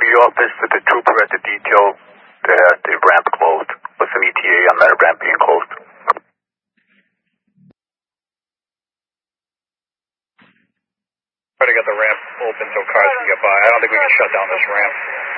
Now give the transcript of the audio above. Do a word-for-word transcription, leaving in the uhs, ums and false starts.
the office with the trooper at the detail that the ramp closed. What's some E T A on that ramp being closed? Try to get the ramp open so cars can get by. I don't think we can shut down this ramp.